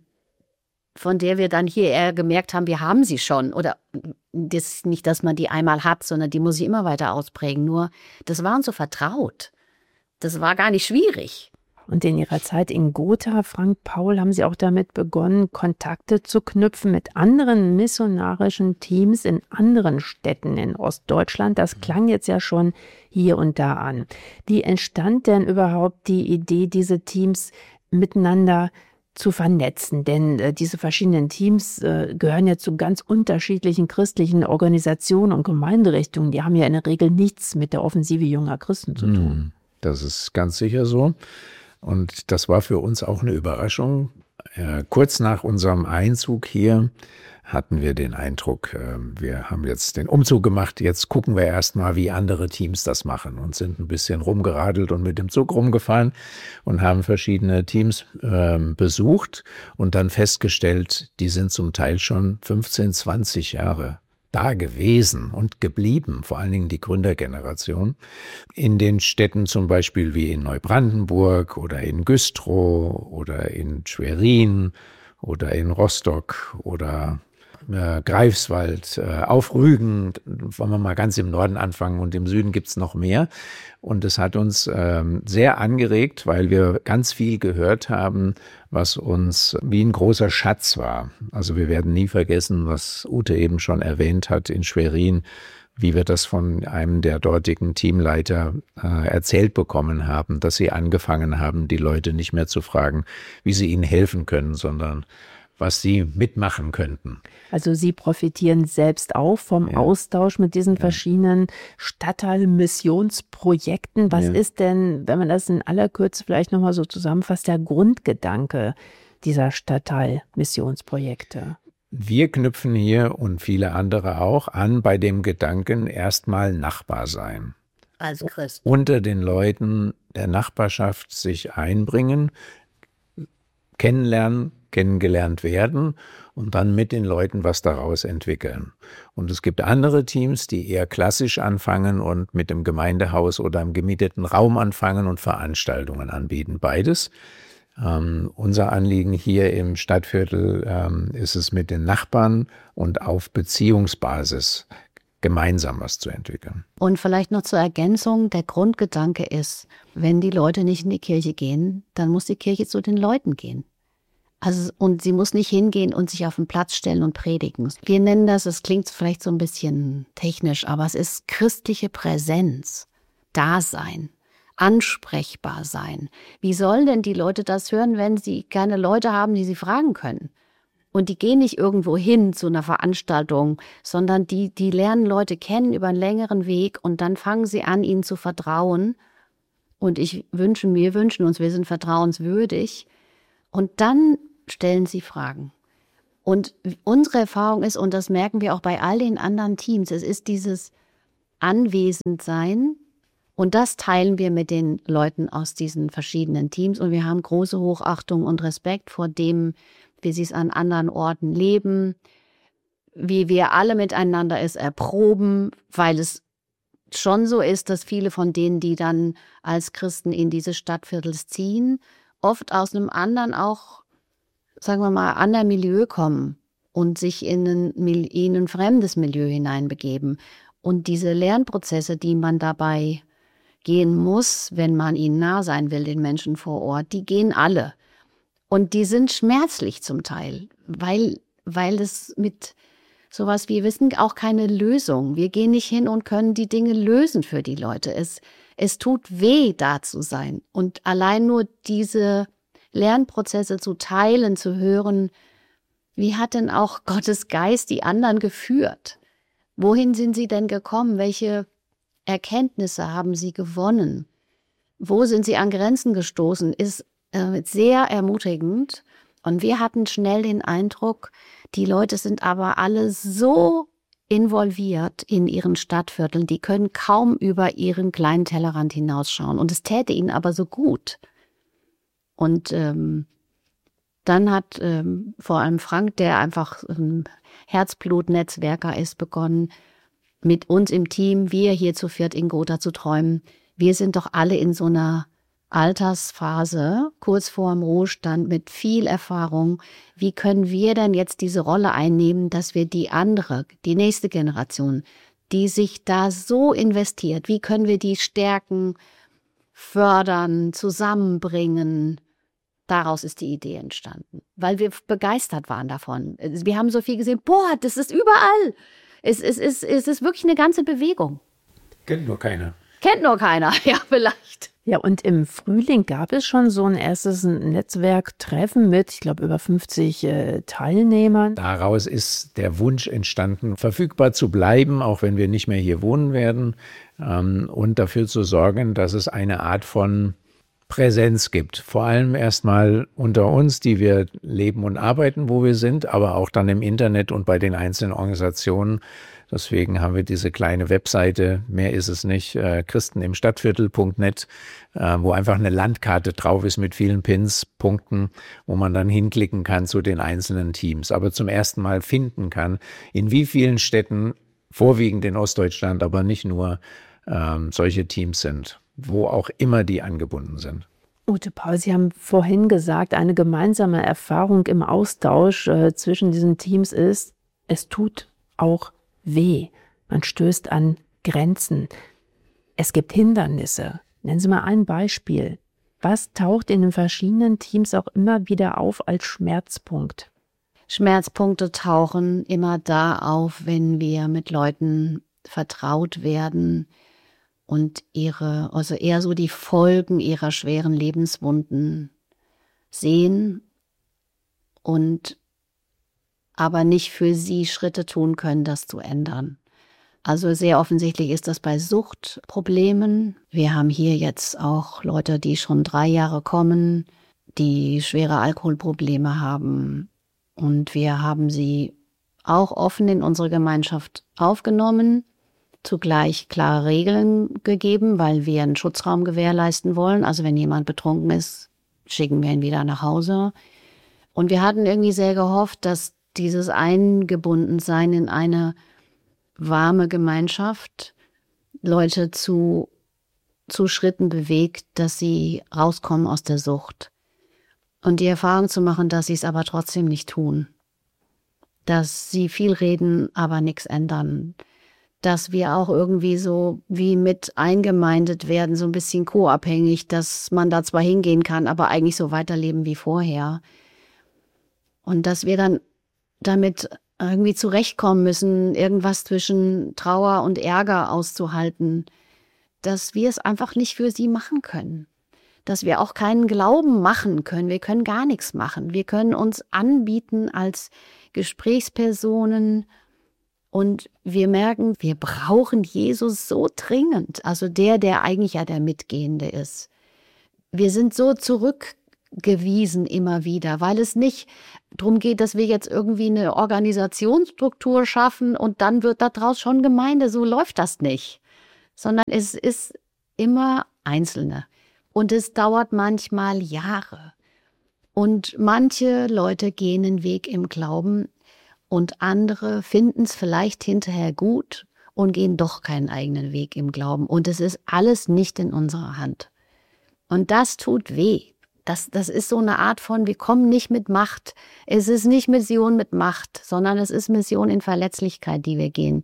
von der wir dann hier eher gemerkt haben, wir haben sie schon. Oder das ist nicht, dass man die einmal hat, sondern die muss sich immer weiter ausprägen. Nur, das war uns so vertraut. Das war gar nicht schwierig. Und in Ihrer Zeit in Gotha, Frank Paul, haben Sie auch damit begonnen, Kontakte zu knüpfen mit anderen missionarischen Teams in anderen Städten in Ostdeutschland. Das klang jetzt ja schon hier und da an. Wie entstand denn überhaupt die Idee, diese Teams miteinander zu vernetzen? Denn äh, diese verschiedenen Teams äh, gehören ja zu ganz unterschiedlichen christlichen Organisationen und Gemeinderichtungen. Die haben ja in der Regel nichts mit der Offensive junger Christen zu tun. Das ist ganz sicher so. Und das war für uns auch eine Überraschung. Äh, kurz nach unserem Einzug hier hatten wir den Eindruck, äh, wir haben jetzt den Umzug gemacht, jetzt gucken wir erstmal, wie andere Teams das machen und sind ein bisschen rumgeradelt und mit dem Zug rumgefahren und haben verschiedene Teams äh, besucht und dann festgestellt, die sind zum Teil schon fünfzehn, zwanzig Jahre da gewesen und geblieben, vor allen Dingen die Gründergeneration, in den Städten zum Beispiel wie in Neubrandenburg oder in Güstrow oder in Schwerin oder in Rostock oder äh, Greifswald, äh, auf Rügen, wollen wir mal ganz im Norden anfangen, und im Süden gibt's noch mehr. Und es hat uns ähm, sehr angeregt, weil wir ganz viel gehört haben, was uns wie ein großer Schatz war. Also wir werden nie vergessen, was Ute eben schon erwähnt hat in Schwerin, wie wir das von einem der dortigen Teamleiter äh, erzählt bekommen haben, dass sie angefangen haben, die Leute nicht mehr zu fragen, wie sie ihnen helfen können, sondern was sie mitmachen könnten. Also Sie profitieren selbst auch vom ja. Austausch mit diesen ja. verschiedenen Stadtteil-Missionsprojekten. Was ja. ist denn, wenn man das in aller Kürze vielleicht nochmal so zusammenfasst, der Grundgedanke dieser Stadtteil-Missionsprojekte? Wir knüpfen hier und viele andere auch an bei dem Gedanken, erstmal Nachbar sein. Als Christ. Unter den Leuten der Nachbarschaft sich einbringen, kennenlernen, kennengelernt werden und dann mit den Leuten was daraus entwickeln. Und es gibt andere Teams, die eher klassisch anfangen und mit dem Gemeindehaus oder im gemieteten Raum anfangen und Veranstaltungen anbieten. Beides. Ähm, unser Anliegen hier im Stadtviertel ähm, ist es, mit den Nachbarn und auf Beziehungsbasis gemeinsam was zu entwickeln. Und vielleicht noch zur Ergänzung, der Grundgedanke ist, wenn die Leute nicht in die Kirche gehen, dann muss die Kirche zu den Leuten gehen. Also, und sie muss nicht hingehen und sich auf den Platz stellen und predigen. Wir nennen das, es klingt vielleicht so ein bisschen technisch, aber es ist christliche Präsenz, Dasein. Ansprechbar sein. Wie sollen denn die Leute das hören, wenn sie keine Leute haben, die sie fragen können? Und die gehen nicht irgendwo hin zu einer Veranstaltung, sondern die, die lernen Leute kennen über einen längeren Weg und dann fangen sie an, ihnen zu vertrauen. Und ich wünsche, wir wünschen uns, wir sind vertrauenswürdig. Und dann stellen sie Fragen. Und unsere Erfahrung ist, und das merken wir auch bei all den anderen Teams, es ist dieses Anwesendsein. Und das teilen wir mit den Leuten aus diesen verschiedenen Teams. Und wir haben große Hochachtung und Respekt vor dem, wie sie es an anderen Orten leben, wie wir alle miteinander es erproben, weil es schon so ist, dass viele von denen, die dann als Christen in diese Stadtviertels ziehen, oft aus einem anderen auch, sagen wir mal, anderen Milieu kommen und sich in ein, in ein fremdes Milieu hineinbegeben. Und diese Lernprozesse, die man dabei gehen muss, wenn man ihnen nah sein will, den Menschen vor Ort, die gehen alle. Und die sind schmerzlich zum Teil, weil, weil es mit sowas wie Wissen auch keine Lösung. Wir gehen nicht hin und können die Dinge lösen für die Leute. Es, es tut weh, da zu sein. Und allein nur diese Lernprozesse zu teilen, zu hören, wie hat denn auch Gottes Geist die anderen geführt? Wohin sind sie denn gekommen? Welche Erkenntnisse haben sie gewonnen? Wo sind sie an Grenzen gestoßen? Ist äh, sehr ermutigend. Und wir hatten schnell den Eindruck, die Leute sind aber alle so involviert in ihren Stadtvierteln, die können kaum über ihren kleinen Tellerrand hinausschauen. Und es täte ihnen aber so gut. Und ähm, dann hat ähm, vor allem Frank, der einfach ein Herzblut-Netzwerker ist, begonnen, mit uns im Team, wir hier zu viert in Gotha zu träumen. Wir sind doch alle in so einer Altersphase, kurz vor dem Ruhestand, mit viel Erfahrung. Wie können wir denn jetzt diese Rolle einnehmen, dass wir die andere, die nächste Generation, die sich da so investiert, wie können wir die stärken, fördern, zusammenbringen? Daraus ist die Idee entstanden, weil wir begeistert waren davon. Wir haben so viel gesehen, boah, das ist überall. Es, es, es, es ist wirklich eine ganze Bewegung. Kennt nur keiner. Kennt nur keiner, ja, vielleicht. Ja, und im Frühling gab es schon so ein erstes Netzwerktreffen mit, ich glaube, über fünfzig äh, Teilnehmern. Daraus ist der Wunsch entstanden, verfügbar zu bleiben, auch wenn wir nicht mehr hier wohnen werden, ähm, und dafür zu sorgen, dass es eine Art von Präsenz gibt. Vor allem erstmal unter uns, die wir leben und arbeiten, wo wir sind, aber auch dann im Internet und bei den einzelnen Organisationen. Deswegen haben wir diese kleine Webseite, mehr ist es nicht, äh, christenimstadtviertel punkt net, äh, wo einfach eine Landkarte drauf ist mit vielen Pins, Punkten, wo man dann hinklicken kann zu den einzelnen Teams. Aber zum ersten Mal finden kann, in wie vielen Städten, vorwiegend in Ostdeutschland, aber nicht nur, ähm, solche Teams sind, wo auch immer die angebunden sind. Ute Paul, Sie haben vorhin gesagt, eine gemeinsame Erfahrung im Austausch äh, zwischen diesen Teams ist, Es tut auch weh. Man stößt an Grenzen. Es gibt Hindernisse. Nennen Sie mal ein Beispiel. Was taucht in den verschiedenen Teams auch immer wieder auf als Schmerzpunkt? Schmerzpunkte tauchen immer da auf, wenn wir mit Leuten vertraut werden und ihre, also eher so die Folgen ihrer schweren Lebenswunden sehen und aber nicht für sie Schritte tun können, das zu ändern. Also sehr offensichtlich ist das bei Suchtproblemen. Wir haben hier jetzt auch Leute, die schon drei Jahre kommen, die schwere Alkoholprobleme haben. Und wir haben sie auch offen in unsere Gemeinschaft aufgenommen, zugleich klare Regeln gegeben, weil wir einen Schutzraum gewährleisten wollen. Also wenn jemand betrunken ist, schicken wir ihn wieder nach Hause. Und wir hatten irgendwie sehr gehofft, dass dieses Eingebundensein in eine warme Gemeinschaft Leute zu, zu Schritten bewegt, dass sie rauskommen aus der Sucht. Und die Erfahrung zu machen, dass sie es aber trotzdem nicht tun. Dass sie viel reden, aber nichts ändern. Dass wir auch irgendwie so wie mit eingemeindet werden, so ein bisschen co-abhängig, dass man da zwar hingehen kann, aber eigentlich so weiterleben wie vorher. Und dass wir dann damit irgendwie zurechtkommen müssen, irgendwas zwischen Trauer und Ärger auszuhalten, dass wir es einfach nicht für sie machen können. Dass wir auch keinen Glauben machen können. Wir können gar nichts machen. Wir können uns anbieten als Gesprächspersonen und wir merken, wir brauchen Jesus so dringend. Also der, der eigentlich ja der Mitgehende ist. Wir sind so zurückgewiesen immer wieder, weil es nicht darum geht, dass wir jetzt irgendwie eine Organisationsstruktur schaffen und dann wird daraus schon Gemeinde. So läuft das nicht. Sondern es ist immer Einzelne. Und es dauert manchmal Jahre. Und manche Leute gehen einen Weg im Glauben und andere finden es vielleicht hinterher gut und gehen doch keinen eigenen Weg im Glauben. Und es ist alles nicht in unserer Hand. Und das tut weh. Das, das ist so eine Art von, wir kommen nicht mit Macht. Es ist nicht Mission mit Macht, sondern es ist Mission in Verletzlichkeit, die wir gehen.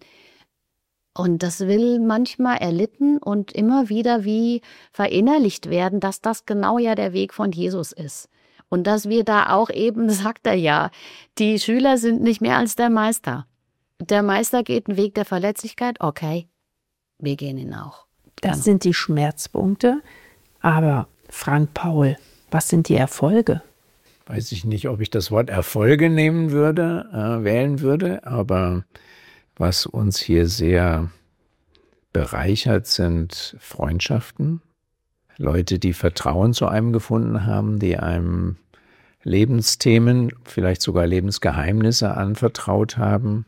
Und das will manchmal erlitten und immer wieder wie verinnerlicht werden, dass das genau ja der Weg von Jesus ist. Und dass wir da auch eben, sagt er ja, die Schüler sind nicht mehr als der Meister. Der Meister geht einen Weg der Verletzlichkeit, okay, wir gehen ihn auch. Das Dann. sind die Schmerzpunkte. Aber Frank Paul, was sind die Erfolge? Weiß ich nicht, ob ich das Wort Erfolge nehmen würde, äh, wählen würde, aber was uns hier sehr bereichert, sind Freundschaften. Leute, die Vertrauen zu einem gefunden haben, die einem Lebensthemen, vielleicht sogar Lebensgeheimnisse anvertraut haben.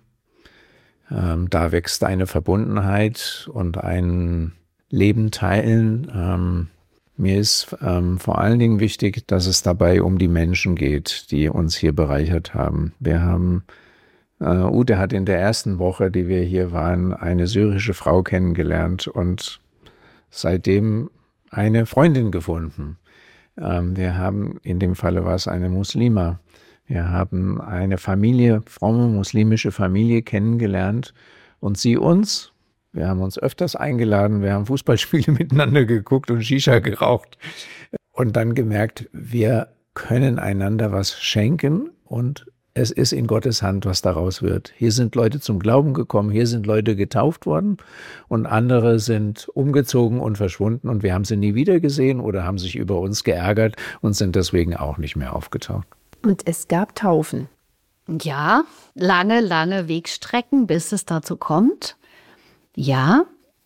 Ähm, da wächst eine Verbundenheit und ein Leben teilen. Ähm, mir ist ähm, vor allen Dingen wichtig, dass es dabei um die Menschen geht, die uns hier bereichert haben. Wir haben Uh, Ute hat in der ersten Woche, die wir hier waren, eine syrische Frau kennengelernt und seitdem eine Freundin gefunden. Ähm, wir haben, in dem Falle war es eine Muslima, wir haben eine Familie, fromme muslimische Familie kennengelernt und sie uns. Wir haben uns öfters eingeladen, wir haben Fußballspiele miteinander geguckt und Shisha geraucht und dann gemerkt, wir können einander was schenken und es ist in Gottes Hand, was daraus wird. Hier sind Leute zum Glauben gekommen, hier sind Leute getauft worden und andere sind umgezogen und verschwunden und wir haben sie nie wieder gesehen oder haben sich über uns geärgert und sind deswegen auch nicht mehr aufgetaucht. Und es gab Taufen. Ja, lange, lange Wegstrecken, bis es dazu kommt. Ja,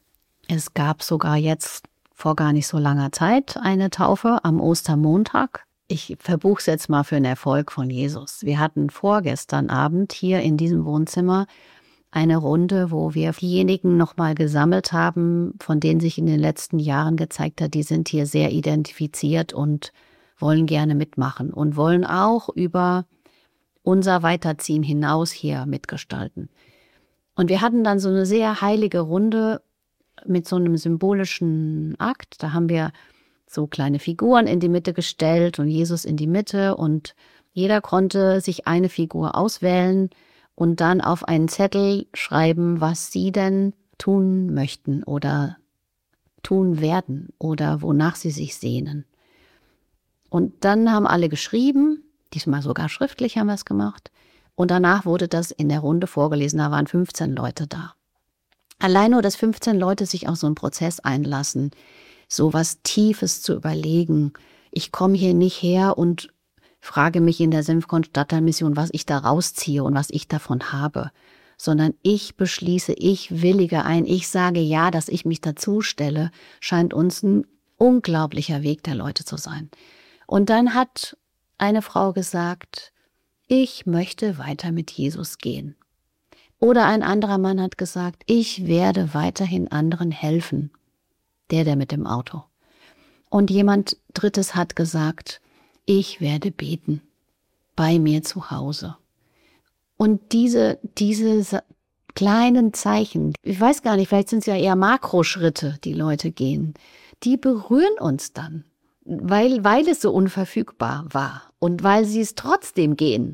es gab sogar jetzt vor gar nicht so langer Zeit eine Taufe am Ostermontag. Ich verbuche es jetzt mal für einen Erfolg von Jesus. Wir hatten vorgestern Abend hier in diesem Wohnzimmer eine Runde, wo wir diejenigen nochmal gesammelt haben, von denen sich in den letzten Jahren gezeigt hat, die sind hier sehr identifiziert und wollen gerne mitmachen und wollen auch über unser Weiterziehen hinaus hier mitgestalten. Und wir hatten dann so eine sehr heilige Runde mit so einem symbolischen Akt. Da haben wir so kleine Figuren in die Mitte gestellt und Jesus in die Mitte und jeder konnte sich eine Figur auswählen und dann auf einen Zettel schreiben, was sie denn tun möchten oder tun werden oder wonach sie sich sehnen. Und dann haben alle geschrieben, diesmal sogar schriftlich haben wir es gemacht, und danach wurde das in der Runde vorgelesen, da waren fünfzehn Leute da. Allein nur, dass fünfzehn Leute sich auf so einen Prozess einlassen, so was Tiefes zu überlegen. Ich komme hier nicht her und frage mich in der Senfkorn Stadtteilmission, was ich da rausziehe und was ich davon habe, sondern ich beschließe, ich willige ein, ich sage ja, dass ich mich dazu stelle, scheint uns ein unglaublicher Weg der Leute zu sein. Und dann hat eine Frau gesagt, ich möchte weiter mit Jesus gehen. Oder ein anderer Mann hat gesagt, ich werde weiterhin anderen helfen. Der, der mit dem Auto. Und jemand Drittes hat gesagt, ich werde beten. Bei mir zu Hause. Und diese, diese kleinen Zeichen, ich weiß gar nicht, vielleicht sind es ja eher Makroschritte, die Leute gehen, die berühren uns dann. Weil, weil es so unverfügbar war und weil sie es trotzdem gehen.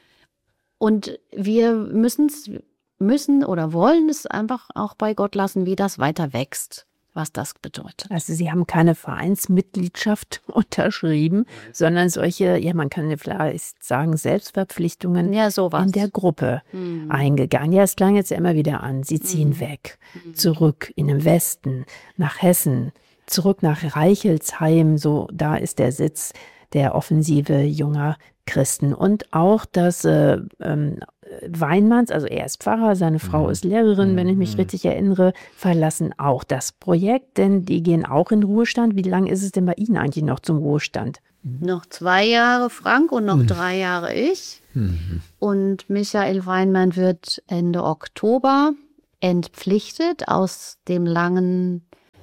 Und wir müssen's, müssen oder wollen es einfach auch bei Gott lassen, wie das weiter wächst, was das bedeutet. Also Sie haben keine Vereinsmitgliedschaft unterschrieben, sondern solche, ja, man kann vielleicht sagen, Selbstverpflichtungen ja, sowas. in der Gruppe hm. eingegangen. Ja, es klang jetzt ja immer wieder an. Sie ziehen hm. weg, hm. zurück in den Westen, nach Hessen, zurück nach Reichelsheim, so da ist der Sitz der Offensive junger Christen. Und auch das äh, ähm, Weinmanns, also er ist Pfarrer, seine Frau Mhm. ist Lehrerin, Mhm. wenn ich mich richtig erinnere, verlassen auch das Projekt, denn die gehen auch in Ruhestand. Wie lange ist es denn bei Ihnen eigentlich noch zum Ruhestand? Noch zwei Jahre Frank und noch Mhm. drei Jahre ich. Mhm. Und Michael Weinmann wird Ende Oktober entpflichtet aus dem langen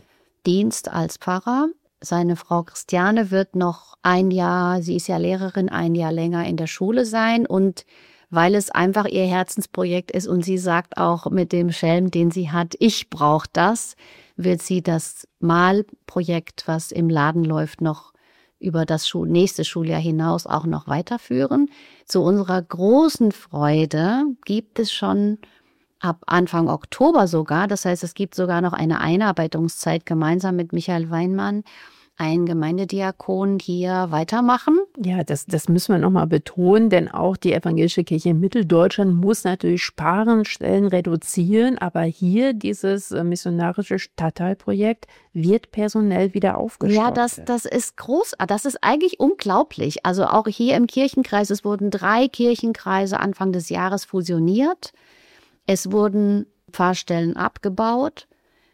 Dienst als Pfarrer. Seine Frau Christiane wird noch ein Jahr, sie ist ja Lehrerin, ein Jahr länger in der Schule sein. Und weil es einfach ihr Herzensprojekt ist und sie sagt auch mit dem Schelm, den sie hat, ich brauche das, wird sie das Malprojekt, was im Laden läuft, noch über das Schul- nächste Schuljahr hinaus auch noch weiterführen. Zu unserer großen Freude gibt es schon ab Anfang Oktober sogar, das heißt, es gibt sogar noch eine Einarbeitungszeit gemeinsam mit Michael Weinmann, ein Gemeindediakon hier weitermachen. Ja, das, das müssen wir nochmal betonen, denn auch die evangelische Kirche in Mitteldeutschland muss natürlich sparen, Stellen reduzieren, aber hier dieses äh, missionarische Stadtteilprojekt wird personell wieder aufgestockt. Ja, das, das ist groß, das ist eigentlich unglaublich. Also auch hier im Kirchenkreis, es wurden drei Kirchenkreise Anfang des Jahres fusioniert. Es wurden Pfarrstellen abgebaut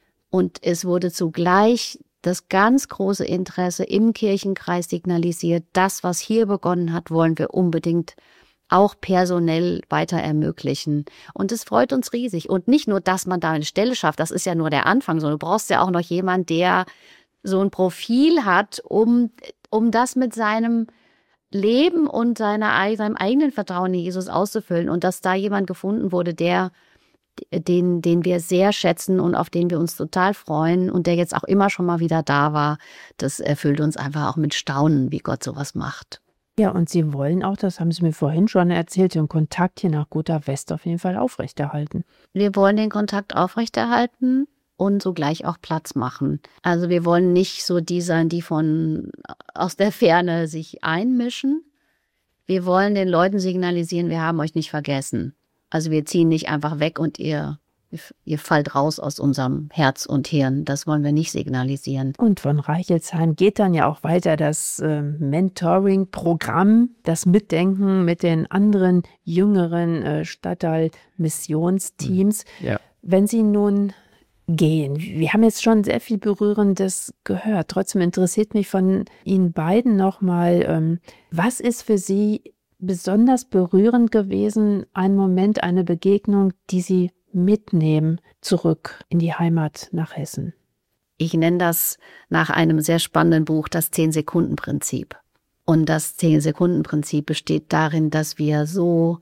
und es wurde zugleich das ganz große Interesse im Kirchenkreis signalisiert, das, was hier begonnen hat, wollen wir unbedingt auch personell weiter ermöglichen. Und es freut uns riesig. Und nicht nur, dass man da eine Stelle schafft, das ist ja nur der Anfang, sondern du brauchst ja auch noch jemanden, der so ein Profil hat, um, um das mit seinem Leben und seiner, seinem eigenen Vertrauen in Jesus auszufüllen. Und dass da jemand gefunden wurde, der Den, den wir sehr schätzen und auf den wir uns total freuen und der jetzt auch immer schon mal wieder da war, das erfüllt uns einfach auch mit Staunen, wie Gott sowas macht. Ja, und Sie wollen auch, das haben Sie mir vorhin schon erzählt, den Kontakt hier nach Gotha West auf jeden Fall aufrechterhalten. Wir wollen den Kontakt aufrechterhalten und sogleich auch Platz machen. Also wir wollen nicht so die sein, die von aus der Ferne sich einmischen. Wir wollen den Leuten signalisieren, wir haben euch nicht vergessen. Also wir ziehen nicht einfach weg und ihr, ihr fallt raus aus unserem Herz und Hirn. Das wollen wir nicht signalisieren. Und von Reichelsheim geht dann ja auch weiter das äh, Mentoring-Programm, das Mitdenken mit den anderen jüngeren äh, Stadtteil-Missionsteams. Ja. Wenn Sie nun gehen, wir haben jetzt schon sehr viel Berührendes gehört. Trotzdem interessiert mich von Ihnen beiden nochmal, ähm, was ist für Sie besonders berührend gewesen, ein Moment, eine Begegnung, die Sie mitnehmen zurück in die Heimat nach Hessen? Ich nenne das nach einem sehr spannenden Buch das Zehn-Sekunden-Prinzip. Und das Zehn-Sekunden-Prinzip besteht darin, dass wir so,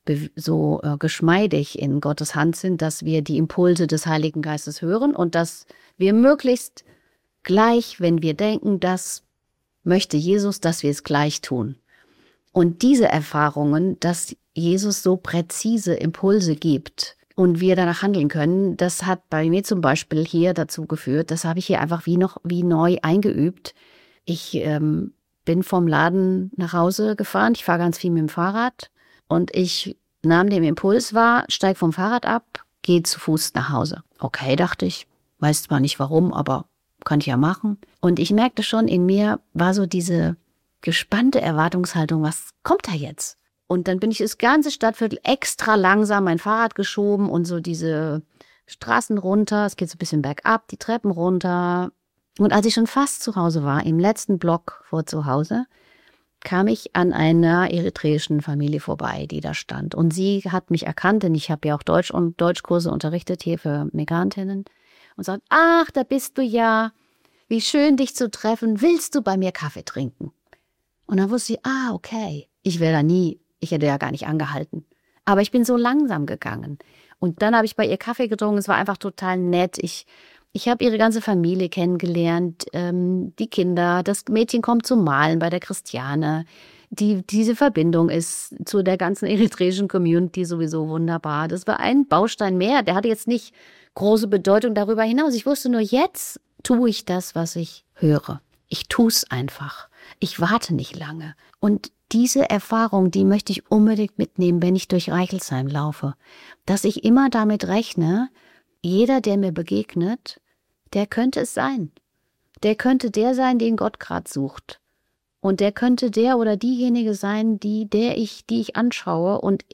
so äh, geschmeidig in Gottes Hand sind, dass wir die Impulse des Heiligen Geistes hören und dass wir möglichst gleich, wenn wir denken, das möchte Jesus, dass wir es gleich tun. Und diese Erfahrungen, dass Jesus so präzise Impulse gibt und wir danach handeln können, das hat bei mir zum Beispiel hier dazu geführt, das habe ich hier einfach wie noch wie neu eingeübt. Ich ähm, bin vom Laden nach Hause gefahren, ich fahre ganz viel mit dem Fahrrad und ich nahm den Impuls wahr, steig vom Fahrrad ab, geh zu Fuß nach Hause. Okay, dachte ich, weiß zwar nicht warum, aber kann ich ja machen. Und ich merkte schon, in mir war so diese gespannte Erwartungshaltung, was kommt da jetzt? Und dann bin ich das ganze Stadtviertel extra langsam mein Fahrrad geschoben und so diese Straßen runter, es geht so ein bisschen bergab, die Treppen runter. Und als ich schon fast zu Hause war, im letzten Block vor zu Hause, kam ich an einer eritreischen Familie vorbei, die da stand. Und sie hat mich erkannt, denn ich habe ja auch Deutsch und Deutschkurse unterrichtet hier für Migrantinnen. Und sagt, ach, da bist du ja, wie schön dich zu treffen, willst du bei mir Kaffee trinken? Und dann wusste ich, ah, okay, ich wäre da nie, ich hätte ja gar nicht angehalten. Aber ich bin so langsam gegangen. Und dann habe ich bei ihr Kaffee getrunken, es war einfach total nett. Ich, ich habe ihre ganze Familie kennengelernt, ähm, die Kinder, das Mädchen kommt zum Malen bei der Christiane. Die, diese Verbindung ist zu der ganzen eritreischen Community sowieso wunderbar. Das war ein Baustein mehr, der hatte jetzt nicht große Bedeutung darüber hinaus. Ich wusste nur, jetzt tue ich das, was ich höre. Ich tue es einfach. Ich warte nicht lange. Und diese Erfahrung, die möchte ich unbedingt mitnehmen, wenn ich durch Reichelsheim laufe. Dass ich immer damit rechne, jeder, der mir begegnet, der könnte es sein. Der könnte der sein, den Gott gerade sucht. Und der könnte der oder diejenige sein, die, der ich, die ich anschaue und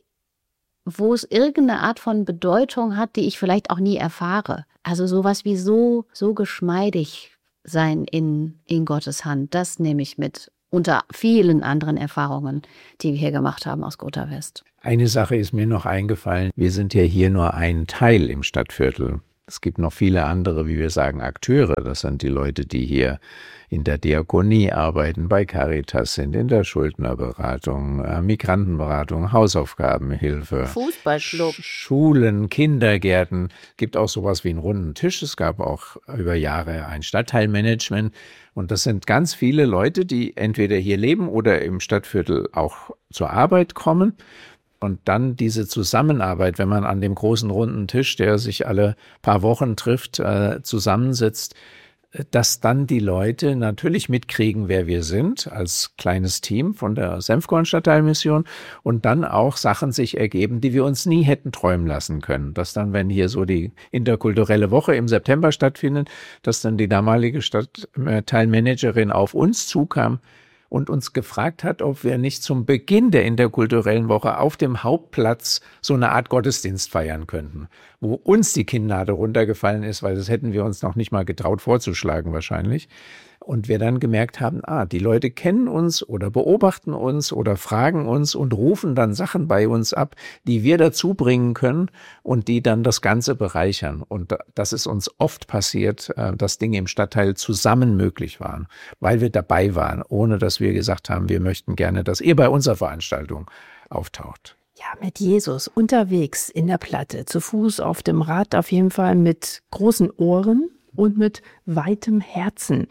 wo es irgendeine Art von Bedeutung hat, die ich vielleicht auch nie erfahre. Also sowas wie so, so geschmeidig sein in, in Gottes Hand, das nehme ich mit, unter vielen anderen Erfahrungen, die wir hier gemacht haben aus Gotha West. Eine Sache ist mir noch eingefallen, wir sind ja hier nur ein Teil im Stadtviertel. Es gibt noch viele andere, wie wir sagen, Akteure. Das sind die Leute, die hier in der Diakonie arbeiten, bei Caritas sind, in der Schuldnerberatung, äh, Migrantenberatung, Hausaufgabenhilfe, Fußballclub, Schulen, Kindergärten. Es gibt auch sowas wie einen runden Tisch. Es gab auch über Jahre ein Stadtteilmanagement. Und das sind ganz viele Leute, die entweder hier leben oder im Stadtviertel auch zur Arbeit kommen. Und dann diese Zusammenarbeit, wenn man an dem großen runden Tisch, der sich alle paar Wochen trifft, äh, zusammensitzt, dass dann die Leute natürlich mitkriegen, wer wir sind, als kleines Team von der Senfkorn-Stadtteilmission und dann auch Sachen sich ergeben, die wir uns nie hätten träumen lassen können. Dass dann, wenn hier so die interkulturelle Woche im September stattfindet, dass dann die damalige Stadtteilmanagerin auf uns zukam und uns gefragt hat, ob wir nicht zum Beginn der interkulturellen Woche auf dem Hauptplatz so eine Art Gottesdienst feiern könnten, wo uns die Kinnlade runtergefallen ist, weil das hätten wir uns noch nicht mal getraut vorzuschlagen wahrscheinlich. Und wir dann gemerkt haben, ah, die Leute kennen uns oder beobachten uns oder fragen uns und rufen dann Sachen bei uns ab, die wir dazu bringen können und die dann das Ganze bereichern. Und das ist uns oft passiert, dass Dinge im Stadtteil zusammen möglich waren, weil wir dabei waren, ohne dass wir gesagt haben, wir möchten gerne, dass ihr bei unserer Veranstaltung auftaucht. Ja, mit Jesus unterwegs in der Platte, zu Fuß auf dem Rad, auf jeden Fall mit großen Ohren und mit weitem Herzen.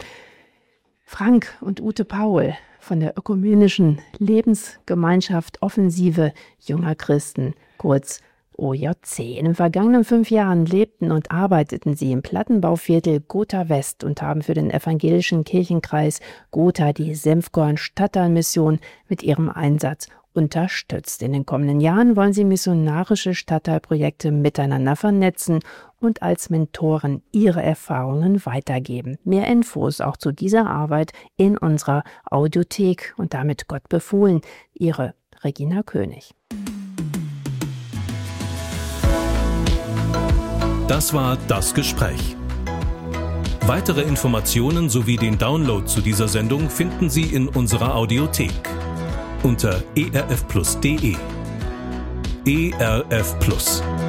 Frank und Ute Paul von der ökumenischen Lebensgemeinschaft Offensive junger Christen, kurz O J C. In den vergangenen fünf Jahren lebten und arbeiteten sie im Plattenbauviertel Gotha West und haben für den evangelischen Kirchenkreis Gotha die Senfkorn-Stadtteilmission mit ihrem Einsatz unterstützt. In den kommenden Jahren wollen sie missionarische Stadtteilprojekte miteinander vernetzen und als Mentoren ihre Erfahrungen weitergeben. Mehr Infos auch zu dieser Arbeit in unserer Audiothek und damit Gott befohlen. Ihre Regina König. Das war Das Gespräch. Weitere Informationen sowie den Download zu dieser Sendung finden Sie in unserer Audiothek unter e r f plus punkt d e. E R F Plus.